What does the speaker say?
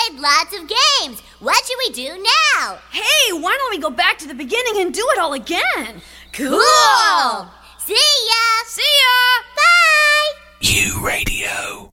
played lots of games. What should we do now? Hey, why don't we go back to the beginning and do it all again? Cool! See ya! See ya! Bye! U Radio.